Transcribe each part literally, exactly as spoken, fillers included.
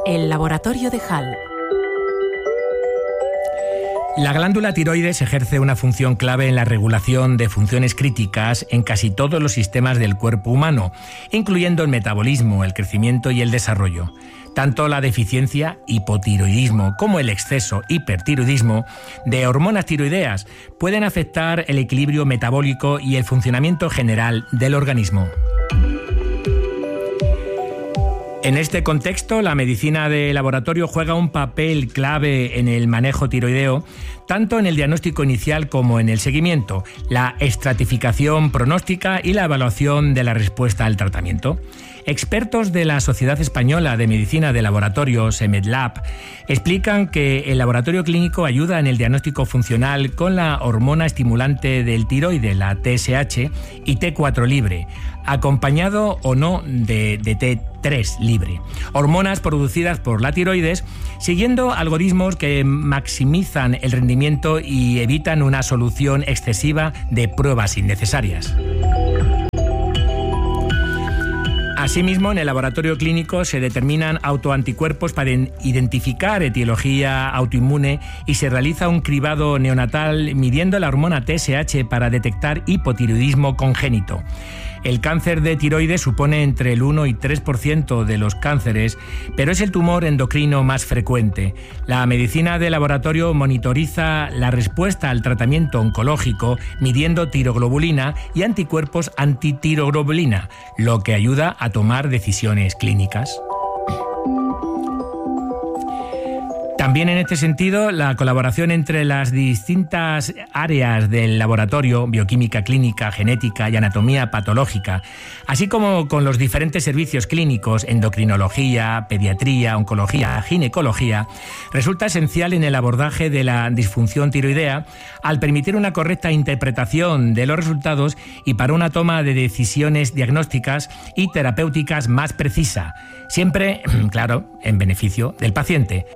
El laboratorio de Hall. La glándula tiroides ejerce una función clave en la regulación de funciones críticas en casi todos los sistemas del cuerpo humano, incluyendo el metabolismo, el crecimiento y el desarrollo. Tanto la deficiencia, hipotiroidismo, como el exceso, hipertiroidismo, de hormonas tiroideas pueden afectar el equilibrio metabólico y el funcionamiento general del organismo. En este contexto, la medicina de laboratorio juega un papel clave en el manejo tiroideo, tanto en el diagnóstico inicial como en el seguimiento, la estratificación pronóstica y la evaluación de la respuesta al tratamiento. Expertos de la Sociedad Española de Medicina de Laboratorio, SEMEDLAB, explican que el laboratorio clínico ayuda en el diagnóstico funcional con la hormona estimulante del tiroide, la T S H, y T cuatro libre, acompañado o no de, de T tres libre, hormonas producidas por la tiroides, siguiendo algoritmos que maximizan el rendimiento y evitan una solución excesiva de pruebas innecesarias. Asimismo, en el laboratorio clínico se determinan autoanticuerpos para identificar etiología autoinmune y se realiza un cribado neonatal midiendo la hormona T S H para detectar hipotiroidismo congénito. El cáncer de tiroides supone entre el uno y tres por ciento de los cánceres, pero es el tumor endocrino más frecuente. La medicina de laboratorio monitoriza la respuesta al tratamiento oncológico midiendo tiroglobulina y anticuerpos antitiroglobulina, lo que ayuda a tomar decisiones clínicas. También en este sentido, la colaboración entre las distintas áreas del laboratorio, bioquímica clínica, genética y anatomía patológica, así como con los diferentes servicios clínicos, endocrinología, pediatría, oncología, ginecología, resulta esencial en el abordaje de la disfunción tiroidea al permitir una correcta interpretación de los resultados y para una toma de decisiones diagnósticas y terapéuticas más precisa, siempre, claro, en beneficio del paciente.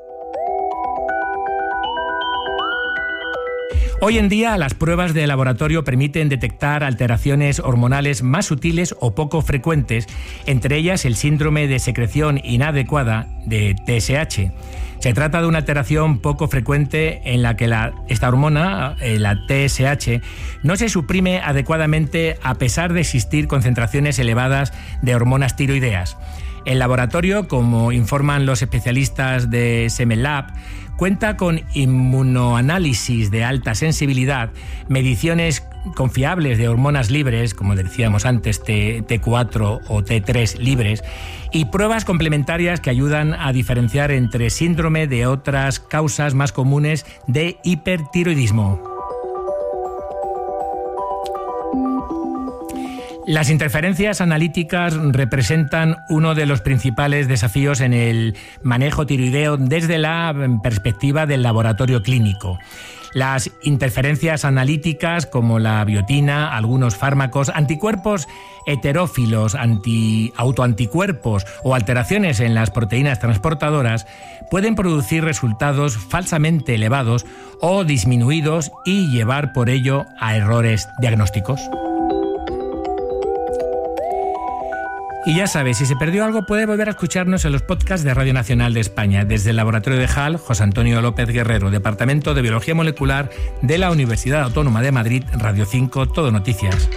Hoy en día, las pruebas de laboratorio permiten detectar alteraciones hormonales más sutiles o poco frecuentes, entre ellas el síndrome de secreción inadecuada de T S H. Se trata de una alteración poco frecuente en la que la, esta hormona, eh, la T S H, no se suprime adecuadamente a pesar de existir concentraciones elevadas de hormonas tiroideas. El laboratorio, como informan los especialistas de SEMEDLAB, cuenta con inmunoanálisis de alta sensibilidad, mediciones confiables de hormonas libres, como decíamos antes, T cuatro o T tres libres, y pruebas complementarias que ayudan a diferenciar entre síndrome de otras causas más comunes de hipertiroidismo. Las interferencias analíticas representan uno de los principales desafíos en el manejo tiroideo desde la perspectiva del laboratorio clínico. Las interferencias analíticas como la biotina, algunos fármacos, anticuerpos heterófilos, anti, autoanticuerpos o alteraciones en las proteínas transportadoras pueden producir resultados falsamente elevados o disminuidos y llevar por ello a errores diagnósticos. Y ya sabes, si se perdió algo puede volver a escucharnos en los podcasts de Radio Nacional de España. Desde el Laboratorio de Hall, José Antonio López Guerrero, Departamento de Biología Molecular de la Universidad Autónoma de Madrid, Radio cinco, Todo Noticias.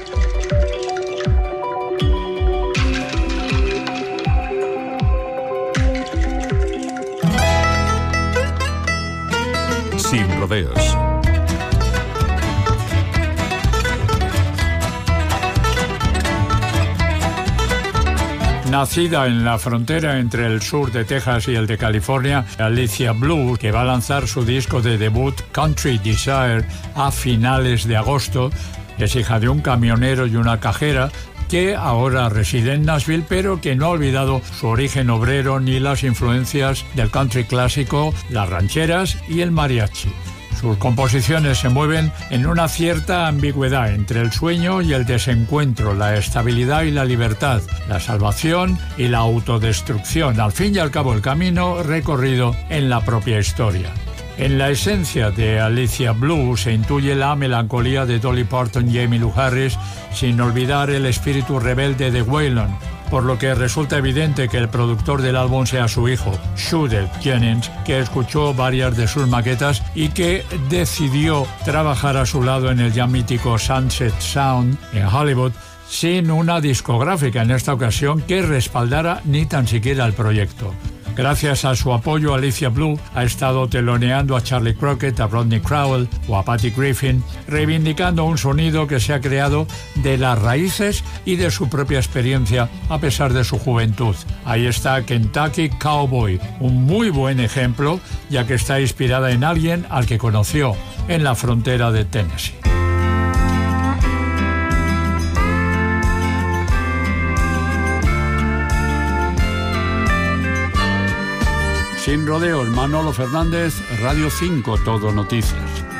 Sin rodeos. Nacida en la frontera entre el sur de Texas y el de California, Alicia Blue, que va a lanzar su disco de debut Country Desire a finales de agosto, es hija de un camionero y una cajera que ahora reside en Nashville, pero que no ha olvidado su origen obrero ni las influencias del country clásico, las rancheras y el mariachi. Sus composiciones se mueven en una cierta ambigüedad entre el sueño y el desencuentro, la estabilidad y la libertad, la salvación y la autodestrucción, al fin y al cabo el camino recorrido en la propia historia. En la esencia de Alicia Blue se intuye la melancolía de Dolly Parton y Emmylou Harris, sin olvidar el espíritu rebelde de Waylon. por lo que resulta evidente que el productor del álbum sea su hijo, Shooter Jennings, que escuchó varias de sus maquetas y que decidió trabajar a su lado en el ya mítico Sunset Sound en Hollywood, sin una discográfica en esta ocasión que respaldara ni tan siquiera el proyecto. Gracias a su apoyo, Alicia Blue ha estado teloneando a Charlie Crockett, a Rodney Crowell o a Patty Griffin, reivindicando un sonido que se ha creado de las raíces y de su propia experiencia a pesar de su juventud. Ahí está Kentucky Cowboy, un muy buen ejemplo, ya que está inspirada en alguien al que conoció en la frontera de Tennessee. Sin rodeos, Manolo Fernández, Radio cinco, Todo Noticias.